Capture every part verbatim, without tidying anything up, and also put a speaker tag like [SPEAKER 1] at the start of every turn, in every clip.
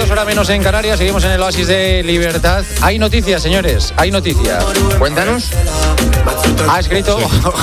[SPEAKER 1] hora menos en Canarias, seguimos en el oasis de libertad. Hay noticias, señores, hay noticias.
[SPEAKER 2] Cuéntanos.
[SPEAKER 1] Ha escrito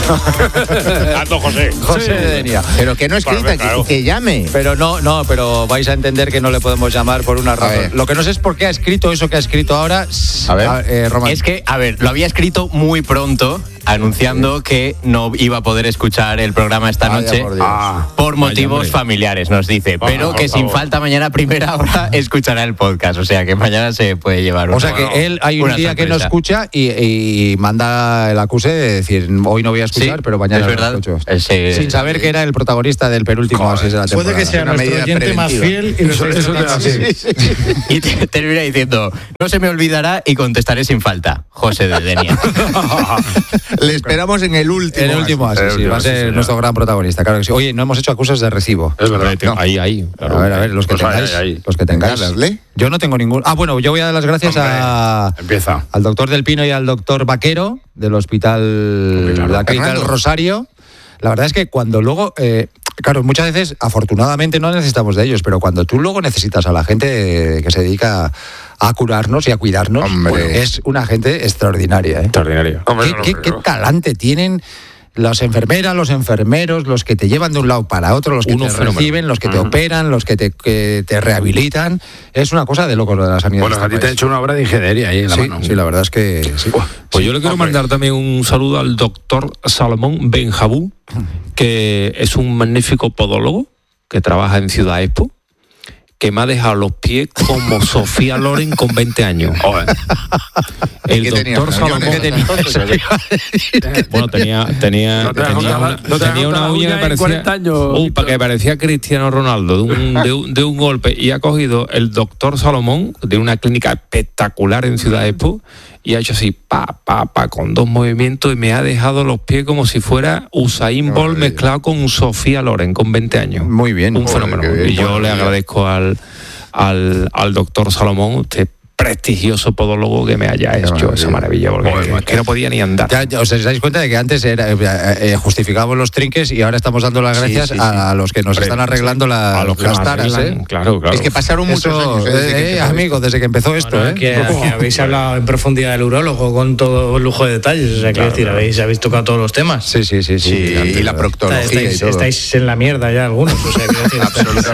[SPEAKER 3] Ando José.
[SPEAKER 1] José de Denia.
[SPEAKER 2] Pero que no ha escrito,
[SPEAKER 3] Claro, claro.
[SPEAKER 2] que, que llame.
[SPEAKER 1] Pero no, no, pero vais a entender que no le podemos llamar por una razón.
[SPEAKER 2] ver.
[SPEAKER 1] Lo que no sé es por qué ha escrito eso que ha escrito ahora.
[SPEAKER 2] A ver.
[SPEAKER 1] eh, Román.
[SPEAKER 4] Es que, a ver, lo había escrito muy pronto, anunciando que no iba a poder escuchar el programa esta
[SPEAKER 2] Vaya
[SPEAKER 4] noche
[SPEAKER 2] por Dios.
[SPEAKER 3] Ah,
[SPEAKER 4] por motivos
[SPEAKER 3] hombre.
[SPEAKER 4] familiares, nos dice. Pero
[SPEAKER 3] por
[SPEAKER 4] que sin
[SPEAKER 3] favor.
[SPEAKER 4] falta mañana a primera hora escuchará el podcast. O sea, que mañana se puede llevar una
[SPEAKER 1] O sea que él hay un
[SPEAKER 4] una
[SPEAKER 1] día que no
[SPEAKER 4] sorpresa.
[SPEAKER 1] escucha y, y manda el acuse de decir hoy no voy a escuchar,
[SPEAKER 4] Sí,
[SPEAKER 1] pero mañana
[SPEAKER 4] es
[SPEAKER 1] lo
[SPEAKER 4] verdad.
[SPEAKER 1] escucho.
[SPEAKER 4] Ese-
[SPEAKER 1] Sin saber que era el protagonista del penúltimo asis de la temporada.
[SPEAKER 5] Puede que sea
[SPEAKER 2] Una
[SPEAKER 5] nuestro
[SPEAKER 2] medida
[SPEAKER 5] oyente más
[SPEAKER 2] preventiva.
[SPEAKER 5] fiel y lo estáis
[SPEAKER 3] eso te
[SPEAKER 5] tratando
[SPEAKER 3] hace.
[SPEAKER 5] así.
[SPEAKER 4] Y te- termina diciendo, no se me olvidará y contestaré sin falta. José de Denia.
[SPEAKER 2] Le esperamos en el último.
[SPEAKER 1] En el último asis,
[SPEAKER 3] El
[SPEAKER 1] sí,
[SPEAKER 3] último
[SPEAKER 1] va a
[SPEAKER 3] asis,
[SPEAKER 1] ser
[SPEAKER 3] señor.
[SPEAKER 1] nuestro gran protagonista, claro que sí. Oye, no hemos hecho acusos de recibo.
[SPEAKER 3] Es verdad,
[SPEAKER 1] No.
[SPEAKER 3] ahí, ahí. Claro.
[SPEAKER 1] A ver, a ver, los que
[SPEAKER 3] Pues ahí,
[SPEAKER 1] tengáis.
[SPEAKER 3] ahí, ahí.
[SPEAKER 1] Los que tengáis.
[SPEAKER 2] Venga, dale.
[SPEAKER 1] Yo no tengo ningún. Ah, bueno, yo voy a dar las gracias
[SPEAKER 3] Hombre,
[SPEAKER 1] a.
[SPEAKER 3] Empieza.
[SPEAKER 1] Al doctor Del Pino y al doctor Vaquero del Hospital
[SPEAKER 3] Claro.
[SPEAKER 1] de la Clínica del
[SPEAKER 2] Fernando.
[SPEAKER 1] Rosario. La verdad es que cuando luego, eh, claro, muchas veces, afortunadamente no necesitamos de ellos, pero cuando tú luego necesitas a la gente que se dedica a curarnos y a cuidarnos,
[SPEAKER 2] Hombre.
[SPEAKER 1] bueno, es una gente extraordinaria. ¿eh?
[SPEAKER 3] Extraordinario.
[SPEAKER 1] ¿Qué, qué- qué talante tienen las enfermeras, los enfermeros, los que te llevan de un lado para otro, los que
[SPEAKER 3] Uno
[SPEAKER 1] te
[SPEAKER 3] fenómeno.
[SPEAKER 1] reciben, los que te
[SPEAKER 3] Ujú.
[SPEAKER 1] operan, los que te, que te rehabilitan? Es una cosa de locos lo de la sanidad.
[SPEAKER 3] Bueno,
[SPEAKER 1] de este
[SPEAKER 3] a ti te ha
[SPEAKER 1] país.
[SPEAKER 3] hecho una obra de ingeniería ahí en la
[SPEAKER 1] Sí,
[SPEAKER 3] mano.
[SPEAKER 1] sí, la verdad es que sí.
[SPEAKER 6] Pues yo le quiero
[SPEAKER 3] hombre.
[SPEAKER 6] mandar también un saludo al doctor Salomón Benjabú, que es un magnífico podólogo que trabaja en Ciudad Expo, que me ha dejado los pies como Sofía Loren con veinte años. El
[SPEAKER 2] ¿Qué tenía,
[SPEAKER 6] doctor
[SPEAKER 2] Fran?
[SPEAKER 6] Salomón...
[SPEAKER 2] ¿Qué tenía?
[SPEAKER 6] Bueno, tenía, tenía,
[SPEAKER 3] No te has
[SPEAKER 6] tenía,
[SPEAKER 3] cortado
[SPEAKER 6] una,
[SPEAKER 3] la- no te has
[SPEAKER 6] tenía una
[SPEAKER 3] cortado la
[SPEAKER 6] uña
[SPEAKER 3] uña
[SPEAKER 6] que
[SPEAKER 3] en
[SPEAKER 6] parecía,
[SPEAKER 3] cuarenta años,
[SPEAKER 6] uh,
[SPEAKER 3] Víctor.
[SPEAKER 6] para que parecía Cristiano Ronaldo de un, de, un, de un golpe, y ha cogido el doctor Salomón de una clínica espectacular en Ciudad Expo y ha hecho así pa pa pa con dos movimientos y me ha dejado los pies como si fuera Usain Bolt
[SPEAKER 2] Madre.
[SPEAKER 6] mezclado con Sofía Loren con veinte años.
[SPEAKER 1] Muy bien.
[SPEAKER 6] Un
[SPEAKER 1] Joder,
[SPEAKER 6] fenómeno.
[SPEAKER 2] qué bien.
[SPEAKER 6] Y yo
[SPEAKER 2] Bueno,
[SPEAKER 6] le
[SPEAKER 2] mira.
[SPEAKER 6] agradezco al, al, al doctor Salomón, usted prestigioso podólogo, que me haya hecho
[SPEAKER 1] maravilla.
[SPEAKER 6] esa maravilla, porque
[SPEAKER 3] Joder,
[SPEAKER 6] es que no podía ni andar.
[SPEAKER 1] Ya, ya os dais cuenta de que antes era, eh, eh, justificábamos los trinques y ahora estamos dando las
[SPEAKER 2] Sí,
[SPEAKER 1] gracias
[SPEAKER 2] sí, sí.
[SPEAKER 1] a los que nos
[SPEAKER 6] Hombre,
[SPEAKER 1] están arreglando la-
[SPEAKER 6] a los que
[SPEAKER 1] las
[SPEAKER 6] nos
[SPEAKER 1] taras.
[SPEAKER 6] arreglan,
[SPEAKER 1] ¿eh?
[SPEAKER 6] claro, claro.
[SPEAKER 2] Es que pasaron muchos
[SPEAKER 1] Eso,
[SPEAKER 2] años. ¿eh? Desde que
[SPEAKER 1] eh,
[SPEAKER 2] empezó
[SPEAKER 1] amigo, desde que empezó esto,
[SPEAKER 5] Bueno,
[SPEAKER 1] ¿eh?
[SPEAKER 5] que, que habéis hablado en profundidad del urólogo con todo lujo de detalles. O sea, quiero decir, habéis, habéis tocado todos los temas.
[SPEAKER 1] Sí, sí, sí, sí.
[SPEAKER 2] Sí,
[SPEAKER 1] antes,
[SPEAKER 2] y la
[SPEAKER 1] ¿verdad?
[SPEAKER 2] proctología
[SPEAKER 5] Estáis,
[SPEAKER 2] y todo.
[SPEAKER 5] estáis en la mierda ya algunos. O sea, quiero decir,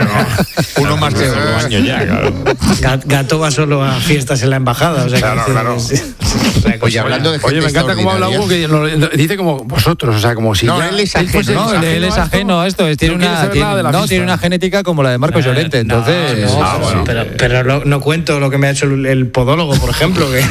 [SPEAKER 2] Uno más que otro.
[SPEAKER 6] años ya, claro.
[SPEAKER 5] Gat- Gato va solo a fiestas en la embajada. O sea,
[SPEAKER 3] Claro,
[SPEAKER 5] quiero
[SPEAKER 3] claro.
[SPEAKER 5] decir, es- es una cosa-
[SPEAKER 2] Oye, hablando de gente
[SPEAKER 3] Oye, me encanta cómo habla Hugo, que lo- lo- dice como vosotros, o sea, como si
[SPEAKER 2] No,
[SPEAKER 3] ya
[SPEAKER 2] él es ajeno.
[SPEAKER 3] fuese
[SPEAKER 1] No, él, él es ajeno a esto, es- tiene,
[SPEAKER 3] No quiere
[SPEAKER 1] una,
[SPEAKER 3] saber
[SPEAKER 1] tiene,
[SPEAKER 3] nada de la
[SPEAKER 1] no,
[SPEAKER 3] fiesta.
[SPEAKER 1] tiene una genética como la de Marcos Llorente,
[SPEAKER 5] No,
[SPEAKER 1] entonces...
[SPEAKER 5] no,
[SPEAKER 3] Ah, bueno.
[SPEAKER 5] pero, pero lo- no cuento lo que me ha hecho el, el podólogo, por ejemplo. Que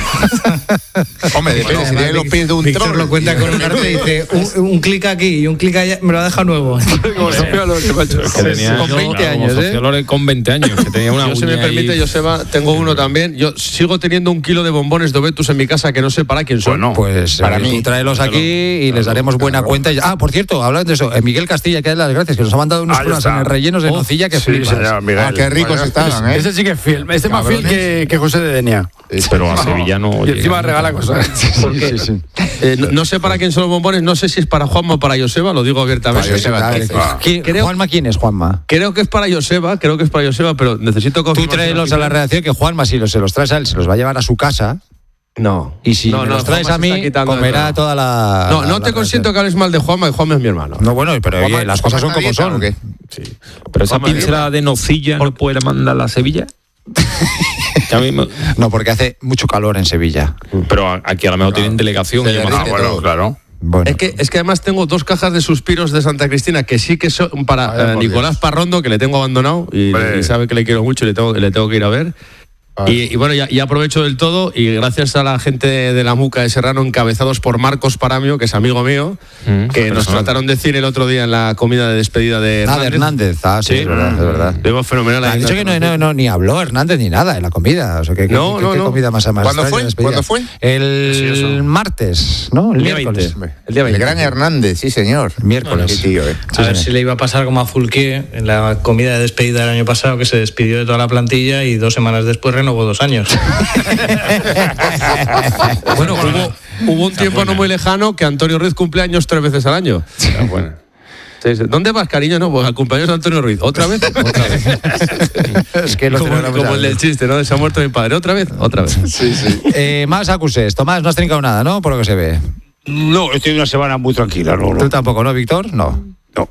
[SPEAKER 2] Hombre, depende, si tiene los pies de un
[SPEAKER 5] Víctor
[SPEAKER 2] troll.
[SPEAKER 5] lo cuenta con un arte y dice un, un clic aquí y un clic allá, me lo deja nuevo.
[SPEAKER 3] Como Sofía Loren, que me ha hecho.
[SPEAKER 6] Que tenía,
[SPEAKER 1] Con veinte
[SPEAKER 6] claro, como
[SPEAKER 1] años, ¿eh?
[SPEAKER 6] Sofía Loren con veinte años, que tenía una
[SPEAKER 7] Yo, si
[SPEAKER 6] uña
[SPEAKER 7] me permite,
[SPEAKER 6] ahí.
[SPEAKER 7] Joseba, tengo uno también. Yo sigo teniendo un kilo de bombones de Obetus en mi casa que no sé para quién son.
[SPEAKER 3] Bueno,
[SPEAKER 1] Pues
[SPEAKER 2] Para
[SPEAKER 1] eh,
[SPEAKER 2] mí.
[SPEAKER 1] tú tráelos aquí y les daremos buena cuenta. Y- Ah, por cierto, hablando de eso, eh, Miguel Castilla, que da las gracias, que nos ha mandado unos
[SPEAKER 3] Ahí
[SPEAKER 1] planes
[SPEAKER 3] está.
[SPEAKER 1] en el rellenos de
[SPEAKER 3] Oh,
[SPEAKER 1] nocilla que
[SPEAKER 3] sí,
[SPEAKER 1] flipas.
[SPEAKER 3] señor, Miguel.
[SPEAKER 2] Ah, qué ricos estaban, ¿eh?
[SPEAKER 3] Ese sí que es fiel. Este es más fiel
[SPEAKER 2] Cabrones.
[SPEAKER 3] que, que José de Denia.
[SPEAKER 6] Pero a Sevilla no
[SPEAKER 3] Y encima
[SPEAKER 6] llega.
[SPEAKER 3] regala cosas.
[SPEAKER 7] Porque, eh, no, no sé para quién son los bombones, no sé si es para Juanma o para Joseba, lo digo abiertamente.
[SPEAKER 2] Para Joseba,
[SPEAKER 1] Dale,
[SPEAKER 2] entonces.
[SPEAKER 1] Ah, ¿quién-
[SPEAKER 7] Creo-
[SPEAKER 1] Juanma, ¿quién es Juanma?
[SPEAKER 7] Creo que es para Joseba, creo que es para Joseba, pero necesito
[SPEAKER 1] Tú
[SPEAKER 7] confirmar.
[SPEAKER 1] tráelos a la redacción, que Juanma, si los, se los traes a él, se los va a llevar a su casa.
[SPEAKER 7] No.
[SPEAKER 1] Y si
[SPEAKER 7] no,
[SPEAKER 1] me
[SPEAKER 7] no,
[SPEAKER 1] los traes
[SPEAKER 7] Juanma
[SPEAKER 1] a
[SPEAKER 7] se está
[SPEAKER 1] mí,
[SPEAKER 7] quitando de
[SPEAKER 1] comerá
[SPEAKER 7] todo.
[SPEAKER 1] toda la.
[SPEAKER 7] No, no
[SPEAKER 1] la
[SPEAKER 7] te consiento que
[SPEAKER 1] redacción.
[SPEAKER 7] hables mal de Juanma, y Juanma es mi hermano.
[SPEAKER 1] No, bueno, pero
[SPEAKER 2] Juanma-
[SPEAKER 1] oye, las cosas son
[SPEAKER 2] Juanma
[SPEAKER 1] como
[SPEAKER 2] está
[SPEAKER 1] son.
[SPEAKER 2] dieta,
[SPEAKER 6] Sí. Pero esa
[SPEAKER 7] Juanma,
[SPEAKER 6] pincelada de nocilla no puede mandarla a Sevilla. Que a mí me-
[SPEAKER 1] No, porque hace mucho calor en Sevilla.
[SPEAKER 6] Pero a- aquí a lo mejor tienen delegación.
[SPEAKER 2] Se
[SPEAKER 6] y yo me-
[SPEAKER 2] derrite
[SPEAKER 6] Ah, bueno,
[SPEAKER 2] todo.
[SPEAKER 3] claro.
[SPEAKER 1] Bueno,
[SPEAKER 7] Es que, es que además tengo dos cajas de suspiros de Santa Cristina que sí que son para
[SPEAKER 2] Vaya
[SPEAKER 7] eh,
[SPEAKER 2] por
[SPEAKER 7] Nicolás
[SPEAKER 2] Dios.
[SPEAKER 7] Parrondo, que le tengo abandonado y,
[SPEAKER 3] Hombre.
[SPEAKER 7] y sabe que le quiero mucho y le tengo, le tengo que ir a ver. Y, y bueno, ya, ya aprovecho del todo y gracias a la gente de la Muca de Serrano, encabezados por Marcos Paramio, que es amigo mío,
[SPEAKER 6] Mm,
[SPEAKER 7] que nos
[SPEAKER 6] personal.
[SPEAKER 7] trataron de cine el otro día en la comida de despedida de
[SPEAKER 1] Ah,
[SPEAKER 7] Hernández.
[SPEAKER 1] de Hernández. Ah, sí,
[SPEAKER 7] Sí.
[SPEAKER 1] es verdad, es verdad.
[SPEAKER 7] Luego fenomenal.
[SPEAKER 1] Ha
[SPEAKER 7] ahí
[SPEAKER 1] dicho que no, no, no, ni habló Hernández ni nada en la comida. O sea, que, que-
[SPEAKER 7] No,
[SPEAKER 1] que-
[SPEAKER 7] no,
[SPEAKER 1] qué
[SPEAKER 7] no.
[SPEAKER 1] comida más más
[SPEAKER 2] ¿Cuándo
[SPEAKER 1] extraña
[SPEAKER 2] fue?
[SPEAKER 1] de despedida.
[SPEAKER 2] ¿Cuándo fue?
[SPEAKER 1] El
[SPEAKER 3] Sí, eso.
[SPEAKER 1] martes, ¿no? El,
[SPEAKER 7] El día
[SPEAKER 1] miércoles.
[SPEAKER 7] veinte. El día
[SPEAKER 2] El
[SPEAKER 7] veinte.
[SPEAKER 2] gran Hernández, sí, señor.
[SPEAKER 1] Miércoles.
[SPEAKER 2] Qué tío, eh.
[SPEAKER 5] A ver si le iba a pasar como a Fulquier en la comida de despedida del año pasado, que se despidió de toda la plantilla y dos semanas después renovó dos años.
[SPEAKER 7] Bueno, hubo, hubo un tiempo no muy lejano que Antonio Ruiz cumple años tres veces al año. Sí, sí. ¿Dónde vas, cariño? No, pues al cumpleaños de Antonio Ruiz. ¿Otra vez? Otra vez.
[SPEAKER 1] Es que lo
[SPEAKER 7] como
[SPEAKER 1] celebramos
[SPEAKER 7] como el
[SPEAKER 1] ya.
[SPEAKER 7] del chiste, ¿no? Se ha muerto mi padre. ¿Otra vez? Otra vez.
[SPEAKER 2] Sí, sí.
[SPEAKER 1] Eh, más acuses. Tomás, no has trincado nada, ¿no? Por lo que se ve.
[SPEAKER 3] No, estoy una semana muy tranquila, no,
[SPEAKER 1] Tú
[SPEAKER 3] no.
[SPEAKER 1] tampoco, ¿no, Víctor? No.
[SPEAKER 3] no.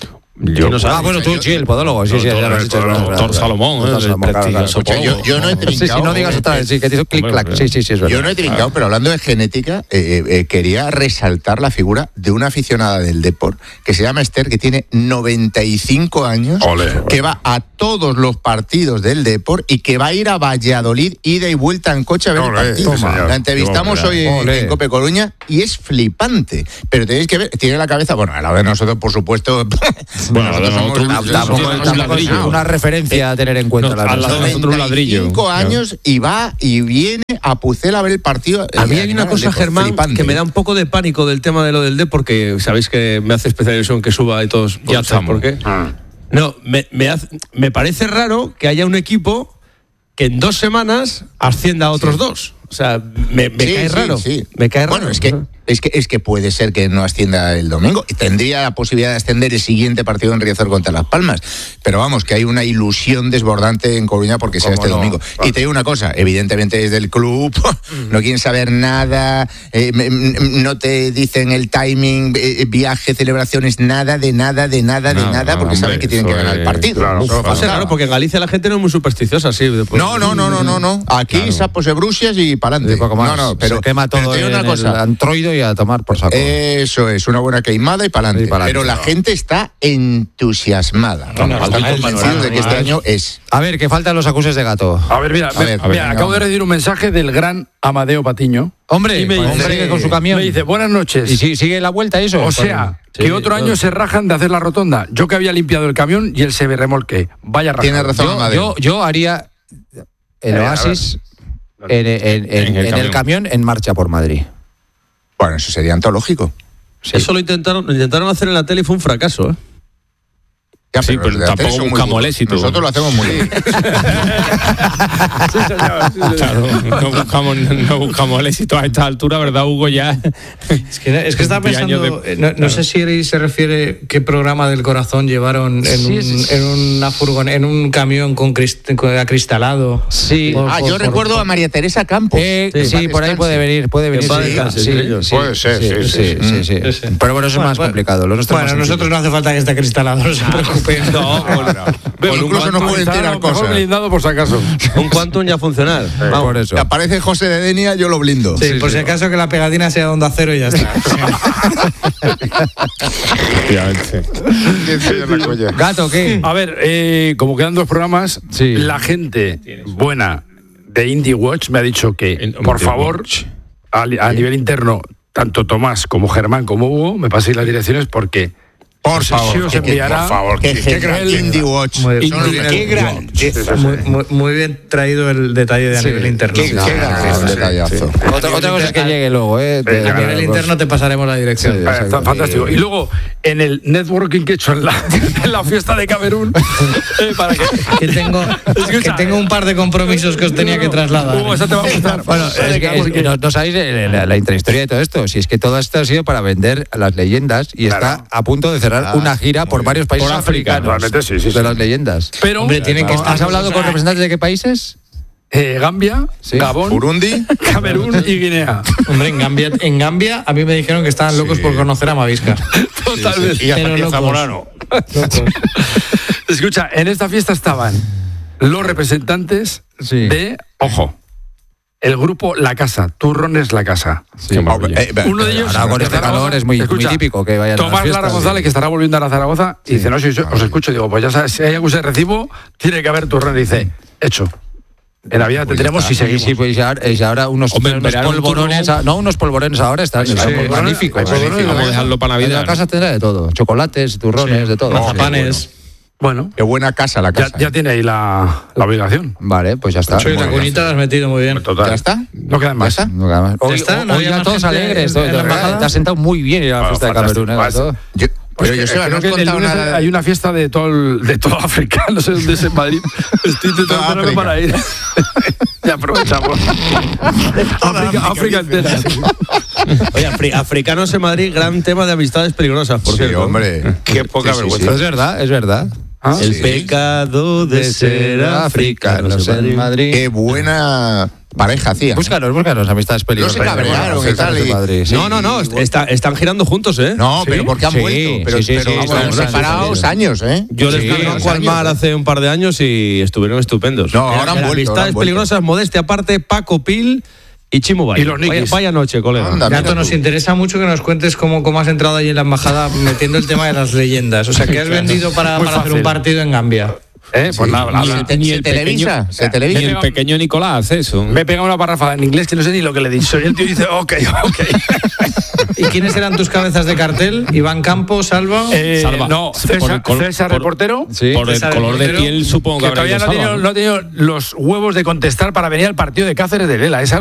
[SPEAKER 7] Yo no
[SPEAKER 1] Ah, bueno, tú, sí, el podólogo. Sí, sí, ya lo has dicho.
[SPEAKER 6] Doctor Salomón,
[SPEAKER 1] Doctor
[SPEAKER 6] el
[SPEAKER 1] Salomón, claro, claro.
[SPEAKER 6] prestigioso
[SPEAKER 2] Escucha, yo, yo no he trincado.
[SPEAKER 1] Sí, sí, no digas otra vez, sí, que te hizo clic clac. Sí, sí, sí, es verdad.
[SPEAKER 2] Yo no he trincado, pero hablando de genética, eh, eh, quería resaltar la figura de una aficionada del Depor que se llama Esther, que tiene noventa y cinco años,
[SPEAKER 3] Ole.
[SPEAKER 2] que va a todos los partidos del Depor y que va a ir a Valladolid, ida y vuelta en coche a ver
[SPEAKER 3] Ole,
[SPEAKER 2] el partido.
[SPEAKER 3] sí, señor.
[SPEAKER 2] La entrevistamos
[SPEAKER 3] Qué
[SPEAKER 2] hoy en,
[SPEAKER 1] Ole.
[SPEAKER 2] en Cope Coruña y es flipante. Pero tenéis que ver, tiene la cabeza, bueno, a la de nosotros, por supuesto.
[SPEAKER 6] Bueno, a la de nosotros,
[SPEAKER 2] somos-
[SPEAKER 1] Tampoco,
[SPEAKER 6] Nosotros
[SPEAKER 1] tampoco
[SPEAKER 6] un
[SPEAKER 1] es
[SPEAKER 6] ladrillo.
[SPEAKER 1] una referencia a tener en cuenta.
[SPEAKER 6] No,
[SPEAKER 1] la
[SPEAKER 6] a la
[SPEAKER 1] verdad.
[SPEAKER 6] de nosotros un ladrillo.
[SPEAKER 2] noventa y cinco años y va y viene a Pucel a ver el partido.
[SPEAKER 7] A mí
[SPEAKER 2] eh,
[SPEAKER 7] hay una
[SPEAKER 2] el
[SPEAKER 7] cosa,
[SPEAKER 2] Depor,
[SPEAKER 7] Germán,
[SPEAKER 2] flipante.
[SPEAKER 7] que me da un poco de pánico del tema de lo del D, porque sabéis que me hace especial ilusión que suba y todos.
[SPEAKER 6] Ya
[SPEAKER 7] ¿sabéis
[SPEAKER 6] estamos.
[SPEAKER 7] ¿Por qué? No, me, me, hace- me parece raro que haya un equipo que en dos semanas ascienda a otros dos. O sea, me, me
[SPEAKER 2] Sí,
[SPEAKER 7] cae
[SPEAKER 2] sí,
[SPEAKER 7] raro.
[SPEAKER 2] sí.
[SPEAKER 7] Me cae
[SPEAKER 2] Bueno,
[SPEAKER 7] raro.
[SPEAKER 2] es que, es, que, es que puede ser que no ascienda el domingo. Y tendría la posibilidad de ascender el siguiente partido en Riazor contra Las Palmas. Pero vamos, que hay una ilusión desbordante en Coruña porque sea
[SPEAKER 1] ¿Cómo
[SPEAKER 2] este
[SPEAKER 1] no?
[SPEAKER 2] domingo. Y te digo una cosa, evidentemente desde el club no quieren saber nada, eh, m- m- no te dicen el timing, eh, viaje, celebraciones, nada, de nada, de nada, de
[SPEAKER 6] Nada,
[SPEAKER 2] nada, porque
[SPEAKER 6] hombre,
[SPEAKER 2] saben que tienen que
[SPEAKER 6] eso
[SPEAKER 2] ganar el
[SPEAKER 6] es-
[SPEAKER 2] partido.
[SPEAKER 3] claro,
[SPEAKER 2] Uf,
[SPEAKER 3] claro.
[SPEAKER 7] Va a ser
[SPEAKER 2] faltaba.
[SPEAKER 7] raro, porque en Galicia la gente no es muy supersticiosa, sí. después-
[SPEAKER 2] No, no, no, no, no, no. Aquí sapos de bruxias y para adelante.
[SPEAKER 1] Un poco más.
[SPEAKER 2] No, no, pero
[SPEAKER 1] se quema
[SPEAKER 2] pero
[SPEAKER 1] todo
[SPEAKER 2] te digo
[SPEAKER 1] en
[SPEAKER 2] una cosa.
[SPEAKER 1] el antroido y a tomar por saco.
[SPEAKER 2] Eso es, una buena queimada y para
[SPEAKER 1] Y
[SPEAKER 2] adelante.
[SPEAKER 1] pa'lante.
[SPEAKER 2] Pero la gente está entusiasmada.
[SPEAKER 7] No, no,
[SPEAKER 2] Están
[SPEAKER 7] está
[SPEAKER 2] convencidos de que este año es.
[SPEAKER 1] A ver, que faltan los acuses de gato.
[SPEAKER 3] A ver, mira,
[SPEAKER 2] A
[SPEAKER 3] me-
[SPEAKER 2] ver,
[SPEAKER 3] mira,
[SPEAKER 2] a ver,
[SPEAKER 3] acabo de
[SPEAKER 2] venga.
[SPEAKER 3] recibir un mensaje del gran Amadeo Patiño.
[SPEAKER 1] Hombre,
[SPEAKER 3] Y me dice-
[SPEAKER 1] hombre, sigue con su camión.
[SPEAKER 3] Me dice, buenas noches.
[SPEAKER 1] ¿Y si- sigue la vuelta eso?
[SPEAKER 3] O sea,
[SPEAKER 7] Sí,
[SPEAKER 3] que otro
[SPEAKER 7] claro.
[SPEAKER 3] año se rajan de hacer la rotonda. Yo que había limpiado el camión y él se me remolque. Vaya raja.
[SPEAKER 2] Tiene razón,
[SPEAKER 1] yo,
[SPEAKER 2] Amadeo.
[SPEAKER 1] yo, yo haría el
[SPEAKER 3] Eh, a
[SPEAKER 1] oasis en, en- en-
[SPEAKER 6] En el
[SPEAKER 1] en el camión en marcha por Madrid.
[SPEAKER 2] Bueno, eso sería antológico.
[SPEAKER 7] Eso lo intentaron, lo intentaron hacer en la tele y fue un fracaso, ¿eh?
[SPEAKER 2] Ya,
[SPEAKER 6] Sí, pero
[SPEAKER 2] los de la tele
[SPEAKER 6] tampoco
[SPEAKER 2] son muy
[SPEAKER 6] buscamos
[SPEAKER 2] duros.
[SPEAKER 6] el éxito.
[SPEAKER 2] Nosotros lo hacemos muy bien.
[SPEAKER 3] Sí, señor, sí, señor.
[SPEAKER 6] Claro, no buscamos, no buscamos el éxito a esta altura, ¿verdad, Hugo? Ya.
[SPEAKER 5] Es que, es que estaba
[SPEAKER 6] veinte años
[SPEAKER 5] pensando,
[SPEAKER 6] de-
[SPEAKER 5] eh, no, no sé si se refiere qué programa del corazón llevaron en,
[SPEAKER 1] Sí,
[SPEAKER 5] un,
[SPEAKER 1] sí, sí.
[SPEAKER 5] en una furgon, en un camión con, crist- con acristalado.
[SPEAKER 1] Sí.
[SPEAKER 5] Por-
[SPEAKER 2] Ah,
[SPEAKER 5] por-
[SPEAKER 2] yo
[SPEAKER 5] por-
[SPEAKER 2] recuerdo a María Teresa Campos.
[SPEAKER 1] Eh,
[SPEAKER 2] Que
[SPEAKER 1] sí,
[SPEAKER 2] en paz
[SPEAKER 1] por ahí
[SPEAKER 2] descanse.
[SPEAKER 1] puede venir, puede venir.
[SPEAKER 7] en paz
[SPEAKER 1] sí,
[SPEAKER 7] descanse,
[SPEAKER 1] sí,
[SPEAKER 7] sí,
[SPEAKER 1] sí,
[SPEAKER 3] puede ser, sí, sí,
[SPEAKER 1] sí, sí, sí.
[SPEAKER 5] sí, sí.
[SPEAKER 1] Pero bueno, eso es
[SPEAKER 5] Bueno,
[SPEAKER 1] más
[SPEAKER 5] bueno.
[SPEAKER 1] complicado. Lo nuestro es
[SPEAKER 5] Bueno,
[SPEAKER 1] más
[SPEAKER 5] nosotros no hace falta que esté acristalado, no se preocupen.
[SPEAKER 7] No,
[SPEAKER 2] O incluso nos pueden tirar
[SPEAKER 3] Mejor
[SPEAKER 2] cosas.
[SPEAKER 3] blindado por si acaso.
[SPEAKER 7] un Quantum ya a funcionar.
[SPEAKER 1] sencillo. Por eso.
[SPEAKER 2] Si aparece José de Denia, yo lo blindo.
[SPEAKER 5] Sí, por si acaso que la pegatina sea de onda cero y ya está.
[SPEAKER 6] Efectivamente.
[SPEAKER 1] Gato, ¿qué?
[SPEAKER 3] A ver, eh, como quedan dos programas,
[SPEAKER 1] Sí.
[SPEAKER 3] la gente buena de Indie Watch me ha dicho que,
[SPEAKER 6] En-
[SPEAKER 3] por
[SPEAKER 6] Indie
[SPEAKER 3] favor,
[SPEAKER 6] Watch.
[SPEAKER 3] a, a nivel interno, tanto Tomás como Germán como Hugo, me paséis las direcciones porque
[SPEAKER 2] Por
[SPEAKER 3] no sé
[SPEAKER 2] favor,
[SPEAKER 3] si os
[SPEAKER 2] que- que-
[SPEAKER 3] enviará.
[SPEAKER 2] por favor, qué genial. Indie Watch.
[SPEAKER 5] Muy-
[SPEAKER 2] Son
[SPEAKER 5] muy
[SPEAKER 2] los-
[SPEAKER 5] bien.
[SPEAKER 2] Qué gran. qué-
[SPEAKER 5] muy, muy- muy bien traído el detalle de a
[SPEAKER 1] Sí.
[SPEAKER 5] nivel interno.
[SPEAKER 2] Qué qué gran detallazo.
[SPEAKER 1] Otra, otra cosa es que llegue luego, ¿eh? De-
[SPEAKER 5] A nivel interno te pasaremos la dirección.
[SPEAKER 1] Sí.
[SPEAKER 3] Eh, está
[SPEAKER 1] Exacto.
[SPEAKER 3] fantástico. Y luego, en el networking que he hecho en la, en la fiesta de Camerún, eh, para que.
[SPEAKER 5] Que tengo, que tengo un par de compromisos que os tenía que trasladar.
[SPEAKER 3] Hugo, esa te va a gustar.
[SPEAKER 1] Bueno, es que, es que no, no sabéis eh, la, la intrahistoria de todo esto. Si es que todo esto ha sido para vender las leyendas y está a punto de cerrar
[SPEAKER 2] Ah,
[SPEAKER 1] una gira por
[SPEAKER 2] muy
[SPEAKER 1] varios países
[SPEAKER 6] Por África,
[SPEAKER 1] africanos
[SPEAKER 3] realmente sí, sí, sí.
[SPEAKER 1] de las leyendas.
[SPEAKER 3] Pero,
[SPEAKER 5] Hombre, tiene que estar
[SPEAKER 1] ¿Has hablado con representantes de qué países?
[SPEAKER 3] eh, Gambia,
[SPEAKER 1] Sí.
[SPEAKER 3] Gabón,
[SPEAKER 2] Burundi.
[SPEAKER 3] Camerún y Guinea.
[SPEAKER 5] Hombre, en Gambia, en Gambia a mí me dijeron que estaban locos por conocer a Mavisca.
[SPEAKER 3] Totalmente.
[SPEAKER 5] Y a- Pero
[SPEAKER 3] y a
[SPEAKER 5] locos.
[SPEAKER 3] Zamorano. Escucha, en esta fiesta estaban los representantes
[SPEAKER 1] Sí.
[SPEAKER 3] de, ojo, el grupo La Casa, Turrones La Casa.
[SPEAKER 1] Sí.
[SPEAKER 2] Eh, eh,
[SPEAKER 3] Uno de ellos.
[SPEAKER 1] Ahora con este
[SPEAKER 3] Zaragoza,
[SPEAKER 1] calor es muy, muy
[SPEAKER 3] escucha,
[SPEAKER 1] típico que vayan a las
[SPEAKER 3] Tomás
[SPEAKER 1] fiestas,
[SPEAKER 3] Lara González,
[SPEAKER 1] sí.
[SPEAKER 3] que estará volviendo a la Zaragoza, y dice: No, si os escucho, digo, pues ya sabes, si hay algún de recibo, tiene que haber turrón. Y dice: Hecho. En Navidad
[SPEAKER 2] Pues
[SPEAKER 3] tendremos
[SPEAKER 2] ya
[SPEAKER 3] si
[SPEAKER 2] está.
[SPEAKER 3] seguimos.
[SPEAKER 1] Sí, sí, pues ya, eh, ya ahora unos,
[SPEAKER 6] Hombre, en
[SPEAKER 1] unos
[SPEAKER 6] verano un
[SPEAKER 1] polvorones,
[SPEAKER 6] turrón-
[SPEAKER 1] a- no, unos polvorones ahora están, están
[SPEAKER 3] polvorones,
[SPEAKER 1] magníficos.
[SPEAKER 3] hay polvorones,
[SPEAKER 6] Vamos a dejarlo para
[SPEAKER 1] En
[SPEAKER 6] Navidad.
[SPEAKER 1] la casa tendrá de todo, chocolates, turrones, de todo.
[SPEAKER 5] Mazapanes.
[SPEAKER 3] Bueno,
[SPEAKER 2] Qué buena casa la
[SPEAKER 3] ya,
[SPEAKER 2] casa.
[SPEAKER 3] ya tiene ahí la, la obligación.
[SPEAKER 1] Vale, pues ya está.
[SPEAKER 5] Soy la cunita, la has metido muy bien.
[SPEAKER 3] Total.
[SPEAKER 2] ¿Ya está?
[SPEAKER 3] No quedan más.
[SPEAKER 2] ¿Ya está?
[SPEAKER 1] No, además, Hoy,
[SPEAKER 5] está? ¿No
[SPEAKER 1] hoy
[SPEAKER 5] había
[SPEAKER 1] ya
[SPEAKER 5] más
[SPEAKER 1] todos
[SPEAKER 5] gente
[SPEAKER 1] alegres.
[SPEAKER 5] en
[SPEAKER 1] todo-
[SPEAKER 5] la
[SPEAKER 1] todo-
[SPEAKER 5] embajada?
[SPEAKER 1] te has sentado muy bien en la
[SPEAKER 3] Ah,
[SPEAKER 1] fiesta de
[SPEAKER 3] fantástico.
[SPEAKER 1] Camerún. ¿eh,
[SPEAKER 3] Vas.
[SPEAKER 1] Gato?
[SPEAKER 2] Yo- pero Joseba, no
[SPEAKER 3] Creo
[SPEAKER 2] has
[SPEAKER 3] que el
[SPEAKER 2] contado
[SPEAKER 3] lunes
[SPEAKER 2] nada.
[SPEAKER 3] hay una fiesta de todo, el- de toda África, no sé dónde es en Madrid. Estoy intentando
[SPEAKER 2] Toda
[SPEAKER 3] ponerme
[SPEAKER 2] África.
[SPEAKER 3] para ir. Ya aprovechamos. África, África entera.
[SPEAKER 7] Oye, afri- africanos en Madrid, gran tema de amistades peligrosas, por
[SPEAKER 2] Sí,
[SPEAKER 7] cierto.
[SPEAKER 2] hombre.
[SPEAKER 7] Qué poca
[SPEAKER 2] Sí, sí,
[SPEAKER 7] vergüenza.
[SPEAKER 1] Es verdad, es verdad.
[SPEAKER 3] Ah,
[SPEAKER 7] El
[SPEAKER 2] sí.
[SPEAKER 7] pecado de ser africanos en Madrid.
[SPEAKER 2] Qué buena pareja hacía.
[SPEAKER 1] Búscanos, búscanos, amistades peligrosas.
[SPEAKER 2] No se cabrearon y
[SPEAKER 1] Africanos
[SPEAKER 2] tal,
[SPEAKER 1] de
[SPEAKER 2] y-
[SPEAKER 1] Madrid, sí.
[SPEAKER 7] No, no, no, está- están girando juntos, ¿eh?
[SPEAKER 2] No, pero porque han
[SPEAKER 1] Sí,
[SPEAKER 2] vuelto. Pero,
[SPEAKER 1] sí, sí,
[SPEAKER 2] pero
[SPEAKER 1] sí,
[SPEAKER 2] están
[SPEAKER 1] están-
[SPEAKER 2] separados
[SPEAKER 1] están-
[SPEAKER 2] años, ¿eh?
[SPEAKER 7] Yo les
[SPEAKER 1] Sí,
[SPEAKER 7] conozco al
[SPEAKER 2] años,
[SPEAKER 7] mar
[SPEAKER 2] ¿eh?
[SPEAKER 7] hace un par de años y estuvieron estupendos.
[SPEAKER 2] No, ahora han
[SPEAKER 7] Eran
[SPEAKER 2] vuelto, ahora
[SPEAKER 7] amistades
[SPEAKER 2] han vuelto.
[SPEAKER 7] peligrosas, modestia aparte, Paco Pil y Chimo Valle.
[SPEAKER 3] Y los
[SPEAKER 7] vaya,
[SPEAKER 3] niquis.
[SPEAKER 7] vaya noche, colega.
[SPEAKER 2] Anda, mira
[SPEAKER 5] Gato,
[SPEAKER 2] tú.
[SPEAKER 5] nos interesa mucho que nos cuentes cómo, cómo has entrado ahí en la embajada metiendo el tema de las leyendas. O sea, ¿qué has vendido para,
[SPEAKER 3] Muy
[SPEAKER 5] para hacer
[SPEAKER 3] fácil.
[SPEAKER 5] un partido en Gambia?
[SPEAKER 3] ¿Eh? Pues nada,
[SPEAKER 2] Ni
[SPEAKER 3] nada.
[SPEAKER 2] se, te-
[SPEAKER 6] Ni
[SPEAKER 2] se
[SPEAKER 6] el
[SPEAKER 2] televisa,
[SPEAKER 6] pequeño-
[SPEAKER 2] se televisa.
[SPEAKER 6] Y el pequeño Nicolás hace eso.
[SPEAKER 3] Me he pegado una parrafada en inglés que no sé ni lo que le he dicho. Y el tío dice, ok, ok.
[SPEAKER 5] ¿Y quiénes eran tus cabezas de cartel? Iván Campos, Salva.
[SPEAKER 3] Eh,
[SPEAKER 6] Salva.
[SPEAKER 3] no,
[SPEAKER 6] Por
[SPEAKER 3] César,
[SPEAKER 6] el col-
[SPEAKER 3] César
[SPEAKER 6] por-
[SPEAKER 3] reportero.
[SPEAKER 1] Sí.
[SPEAKER 6] Por el
[SPEAKER 5] César
[SPEAKER 6] color de
[SPEAKER 5] Montero,
[SPEAKER 6] piel, supongo que,
[SPEAKER 3] Que
[SPEAKER 6] habrá
[SPEAKER 3] todavía
[SPEAKER 6] ido
[SPEAKER 3] no ha, tenido,
[SPEAKER 6] Salva,
[SPEAKER 3] no ha tenido los huevos de contestar para venir al partido de Cáceres de Lela. Es algo